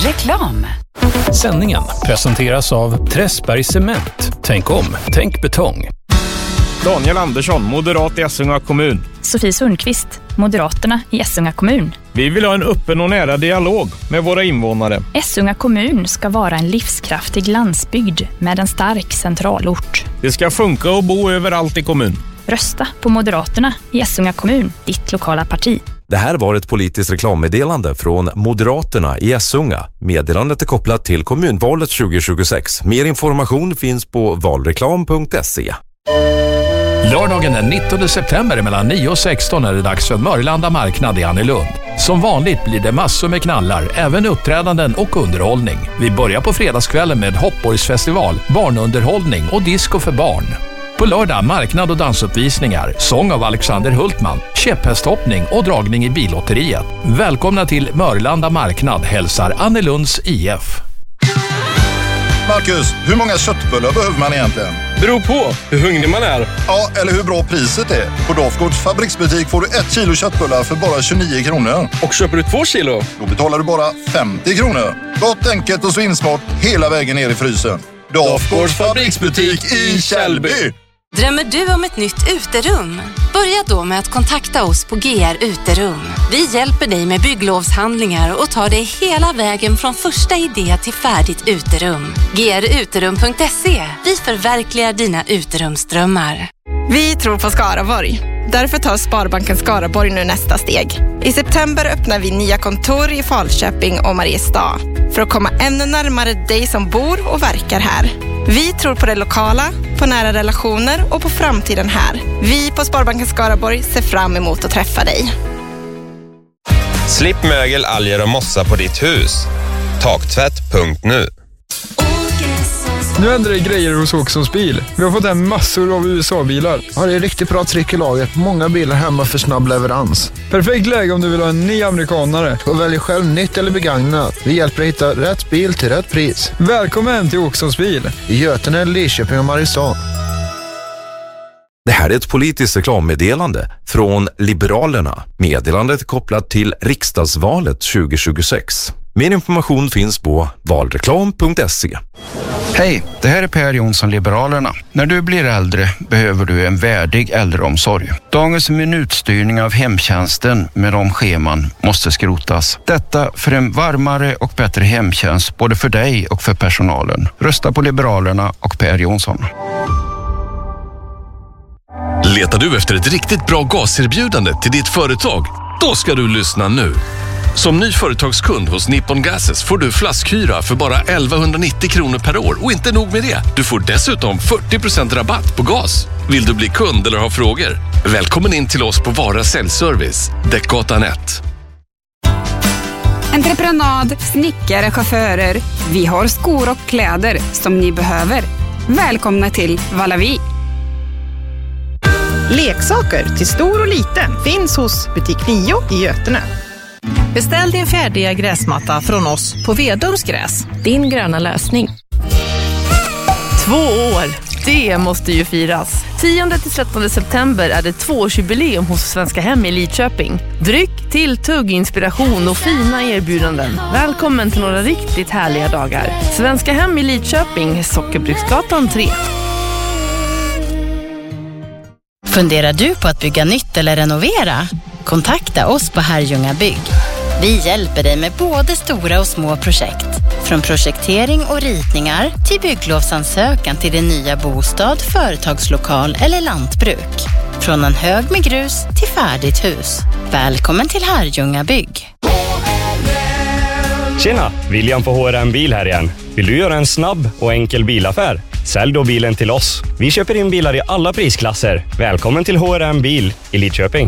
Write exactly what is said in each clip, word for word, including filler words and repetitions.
Reklam. Sändningen presenteras av Träsberg Cement. Tänk om, tänk betong. Daniel Andersson, moderat i Essunga kommun. Sofie Sundqvist, Moderaterna i Essunga kommun. Vi vill ha en öppen och nära dialog med våra invånare. Essunga kommun ska vara en livskraftig landsbygd med en stark centralort. Det ska funka och bo överallt i kommun. Rösta på Moderaterna i Essunga kommun, ditt lokala parti. Det här var ett politiskt reklammeddelande från Moderaterna i Essunga. Meddelandet är kopplat till kommunvalet tjugo tjugosex. Mer information finns på valreklam punkt se. Lördagen den nittonde september mellan nio och sexton är det dags för Mörlanda marknad i Annelund. Som vanligt blir det massor med knallar, även uppträdanden och underhållning. Vi börjar på fredagskvällen med Hoppborgsfestival, barnunderhållning och disco för barn. På lördag marknad och dansuppvisningar, sång av Alexander Hultman, käpphästhoppning och dragning i billotteriet. Välkomna till Mörlanda marknad, hälsar Annelunds I F. Marcus, hur många köttbullar behöver man egentligen? Beror på hur hungrig man är. Ja, eller hur bra priset är. På Dafgårds fabriksbutik får du ett kilo köttbullar för bara tjugonio kronor. Och köper du två kilo? Då betalar du bara femtio kronor. Gott, enkelt och svinsmart hela vägen ner i frysen. Dafgårds fabriksbutik i Källby. Drömmer du om ett nytt uterum? Börja då med att kontakta oss på G R Uterum. Vi hjälper dig med bygglovshandlingar och tar dig hela vägen från första idé till färdigt uterum. G R uterum punkt se. Vi förverkligar dina uterumsdrömmar. Vi tror på Skaraborg. Därför tar Sparbanken Skaraborg nu nästa steg. I september öppnar vi nya kontor i Falköping och Mariestad för att komma ännu närmare dig som bor och verkar här. Vi tror på det lokala, på nära relationer och på framtiden här. Vi på Sparbanken Skaraborg ser fram emot att träffa dig. Slipp mögel, alger och mossa på ditt hus. Taktvätt punkt nu. Nu händer det grejer hos Åkessons bil. Vi har fått hem massor av U S A-bilar. Ja, det är riktigt bra tryck i laget. Många bilar hemma för snabb leverans. Perfekt läge om du vill ha en ny amerikanare. Och välj själv nytt eller begagnat. Vi hjälper dig hitta rätt bil till rätt pris. Välkommen till Åkessons bil. I Götene, Lidköping och Mariestad. Det här är ett politiskt reklammeddelande från Liberalerna. Meddelandet är kopplat till riksdagsvalet tjugo tjugosex. Mer information finns på valreklam punkt se. Hej, det här är Per Jonsson, Liberalerna. När du blir äldre behöver du en värdig äldreomsorg. Dagens minutstyrning av hemtjänsten med de scheman måste skrotas. Detta för en varmare och bättre hemtjänst både för dig och för personalen. Rösta på Liberalerna och Per Jonsson. Letar du efter ett riktigt bra gaserbjudande till ditt företag? Då ska du lyssna nu. Som ny företagskund hos Nippon Gases får du flaskhyra för bara elvahundranittio kronor per år. Och inte nog med det, du får dessutom fyrtio procent rabatt på gas. Vill du bli kund eller ha frågor? Välkommen in till oss på Vara Säljservice, Däckgatan ett. Entreprenad, snickare, chaufförer. Vi har skor och kläder som ni behöver. Välkomna till Valavi. Leksaker till stor och liten finns hos butik nio i Götene. Beställ din färdiga gräsmatta från oss på Vedums gräs. Din gröna lösning. Två år, det måste ju firas. tionde till trettonde september är det tvåårsjubileum hos Svenska Hem i Lidköping. Dryck, tilltugg, inspiration och fina erbjudanden. Välkommen till några riktigt härliga dagar. Svenska Hem i Lidköping, Sockerbruksgatan tre. Funderar du på att bygga nytt eller renovera? Kontakta oss på Herrljunga Bygg. Vi hjälper dig med både stora och små projekt. Från projektering och ritningar till bygglovsansökan till din nya bostad, företagslokal eller lantbruk. Från en hög med grus till färdigt hus. Välkommen till Herrljunga Bygg. Tjena, William på H R M Bil här igen. Vill du göra en snabb och enkel bilaffär? Sälj då bilen till oss. Vi köper in bilar i alla prisklasser. Välkommen till H R M Bil i Lidköping.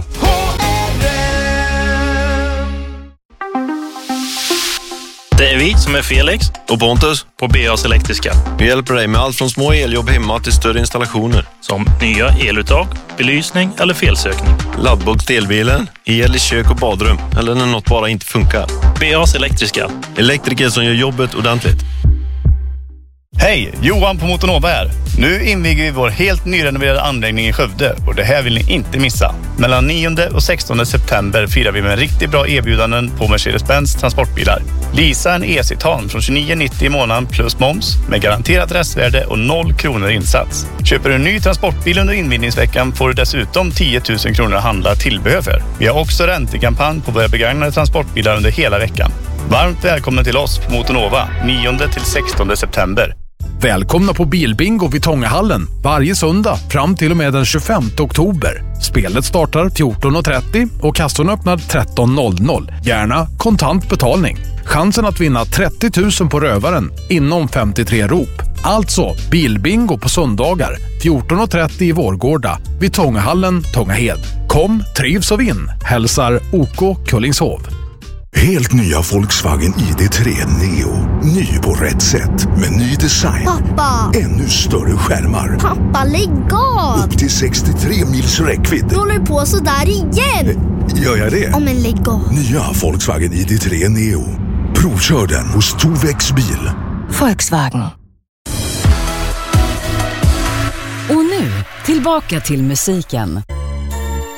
Det är vi som är Felix och Pontus på B A's Elektriska. Vi hjälper dig med allt från små eljobb hemma till större installationer. Som nya eluttag, belysning eller felsökning. Laddbox till elbilen, el i kök och badrum eller när något bara inte funkar. B A's Elektriska. Elektriker som gör jobbet ordentligt. Hej, Johan på Motonova här. Nu inviger vi vår helt nyrenoverade anläggning i Skövde och det här vill ni inte missa. Mellan nionde och sextonde september firar vi med riktigt bra erbjudanden på Mercedes-Benz transportbilar. Leasa en E C-Tan från tjugonio nittio i månaden plus moms med garanterat restvärde och noll kronor insats. Köper du en ny transportbil under invigningsveckan får du dessutom tio tusen kronor att handla tillbehör för. Vi har också räntekampanj på våra begagnade transportbilar under hela veckan. Varmt välkommen till oss på Motonova nionde till sextonde september. Välkomna på Bilbingo vid Tångahallen varje söndag fram till och med den tjugofemte oktober. Spelet startar fjorton trettio och kassan öppnar tretton noll noll. Gärna kontant betalning. Chansen att vinna trettio tusen på rövaren inom femtiotre rop. Alltså Bilbingo på söndagar fjorton trettio i Vårgårda vid Tångahallen, Tångahed. Kom, trivs och vinn. Hälsar O K Kullingshov. Helt nya Volkswagen I D tre Neo. Ny på rätt sätt med ny design. Pappa! Ännu större skärmar. Pappa, lägg av! Upp till sextiotre mils räckvidd. Du håller på så där igen! Gör jag det? Ja, men lägg av. Nya Volkswagen I D tre Neo. Provkör den hos Tovex bil. Volkswagen. Och nu, tillbaka till musiken.